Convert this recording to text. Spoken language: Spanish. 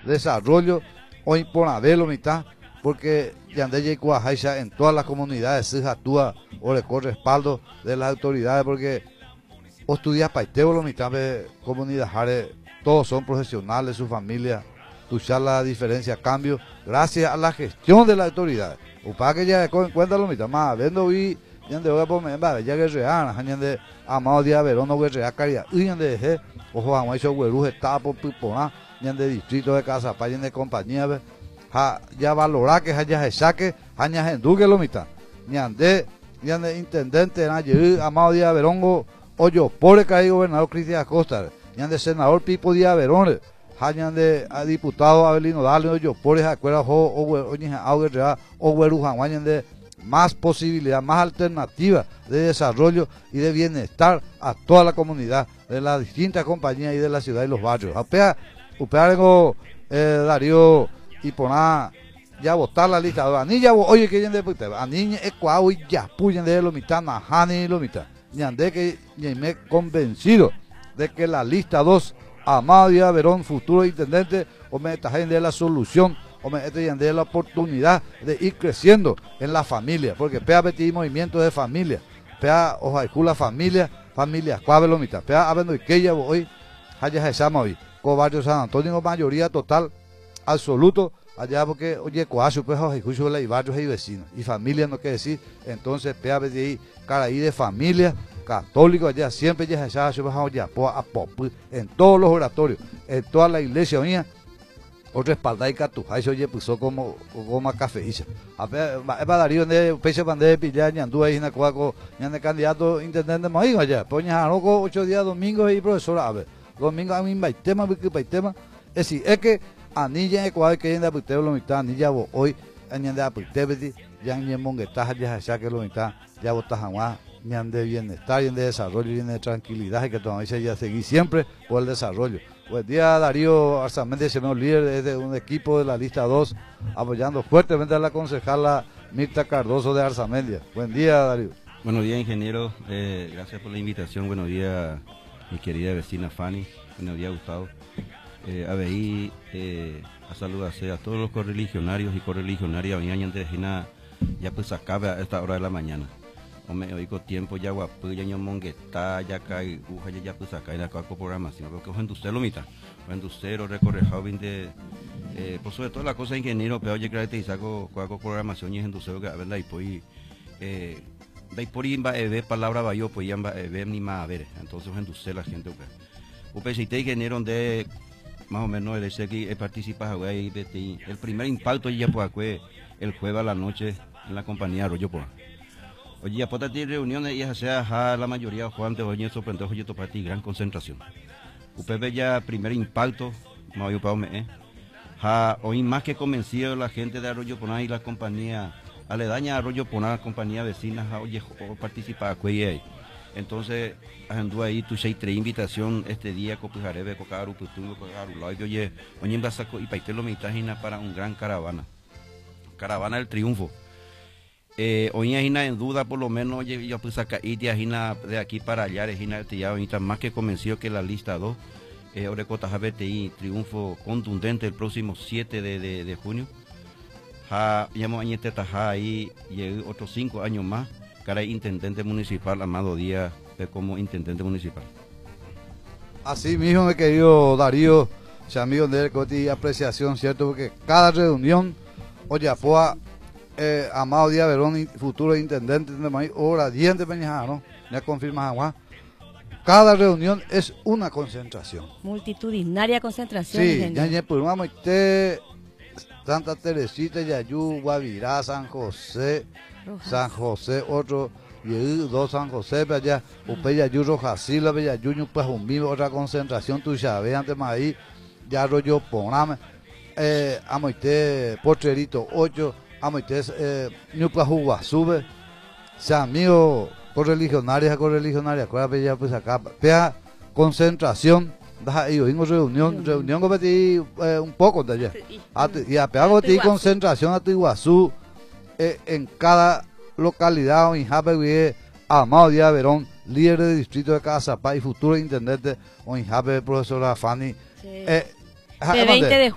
desarrollo o imponabelo mitad, porque Yandeye Cuajaisa en todas las comunidades se actúa o le corre respaldo de las autoridades, porque o estudias paiteo la mitad de comunidades, todos son profesionales, su familia, tu la diferencia, cambio, gracias a la gestión de las autoridades. O para que ya en cuenta lo mitad más, viendo y yande voy a poner, ya que real, yande amado día verón, no que real caridad, y yande deje, ojo, vamos a eso, güeru, está por pipona, yande distrito de casa, para yande compañía, ya valorar que ya se saque, ya en duque lo mitad, yande intendente, amado día verón, oyo, por que hay gobernador Cristian Acosta, yande senador Pipo día verón, hayan de diputado Abelino Dale, yo por esa acuerdo o güerujan de más posibilidad, más alternativa de desarrollo y de bienestar a toda la comunidad de las distintas compañías y de la ciudad y los barrios. Upea Darío y poná ya votar la lista. Ani ya oye que de ani ecuau y ya puyen de lo mitad najani lo mitad. Ñande que me convencido de que la lista 2 Amado Díaz Verón, futuro intendente, o me está de la solución, o me está de la oportunidad de ir creciendo en la familia, porque pea betí movimiento de familia, pea ojaicula familia, familia cuave mitad, pea habiendo que ya hoy, haya jesama hoy, con barrio San Antonio, mayoría total, absoluto, allá porque, oye, coacho, pues ojaicula y barrios y vecinos, y familia no quiere decir, entonces pea betí cara ahí de familia, católico allá siempre ya se en todos los oratorios, en toda la iglesia mía, otra espalda y catujá, eso oye puso como cafeiza. A ver, Darío de pecho de pillar ñandú ahí en cuaco, ñande candidato intendente más allá, poña anoco 8 días domingos y profesora, a ver, domingo a mí tema, es decir, es que anilla en cuadro que yende a puteo lo mitad, anilla hoy, añade a putebeti, ya en monguetaja ya se que lo mitad, ya botas jamás. Bien de bienestar, bien de desarrollo, bien de tranquilidad y que todavía ya seguir siempre por el desarrollo. Buen día Darío Arzamendi, señor líder de un equipo de la lista 2, apoyando fuertemente a la concejala Mirta Cardoso de Arzamendia. Buen día Darío. Buenos días ingeniero, gracias por la invitación, buenos días mi querida vecina Fanny, buenos días Gustavo. A ver, a saludarse a todos los correligionarios y correligionarias, ya pues acabe a esta hora de la mañana. Me oigo tiempo ya guapo ya mongueta ya cae ya pues acá en la programación porque ojo usted lo mitad o recorre joven de por sobre todo la cosa ingeniero pero oye caracteriza con programación y en que a ver la y da por va a palabra va yo pues ya va a ver ni más a ver entonces en usted la gente pues si te ingeniero de más o menos el ese que participa ahí el primer impacto ya pues el jueves a la noche en la compañía Arroyo pues. Oye, aparte de reuniones y sea la mayoría Juan de Oñe sorprendió oye para ti gran concentración. UPB ya primer impacto, me hoy más que convencido la gente de Arroyo Poná y la compañía aledaña a Arroyo Poná, compañía vecina, oye, participar ahí. Entonces, anduve ahí tu 6-3 invitación este día copijarebe cocaru putungo cocaru oye, oye en Basaco y paitelo mitagina para un gran caravana del triunfo. Hoy en duda por lo menos yo pues acá de aquí para allá más que convencido que la lista 2 Orecota BTI triunfo contundente el próximo 7 de junio llamo añete tajá ahí y otros 5 años más cara intendente municipal Amado Díaz como intendente municipal. Así mismo mi querido Darío, amigo de Coti, apreciación, cierto, porque cada reunión oye fue Amado Díaz Verón, futuro intendente de maíz, hora 10 de Peñajá, ¿no? Ya confirma Juan. Cada reunión es una concentración. Multitudinaria concentración. Sí, ya por Santa Teresita, Yayú, Guavirá, San José, otro, y dos San José, allá, Yayú, Rojasila, Yayú, pues un vivo, otra concentración, tu llave, antes maíz, ya Arroyo Poname, Potrerito 8, Ñupa Juguasube, sea amigo correligionaria, acuérdate ya pues acá, pea concentración, y oímos reunión competí un poco de allá, y a pea competí concentración a Tiguazú, en cada localidad, en Jape, Amado Díaz Verón, líder de distrito de Casapá y futuro intendente, o en Jape, profesora Fanny, de 20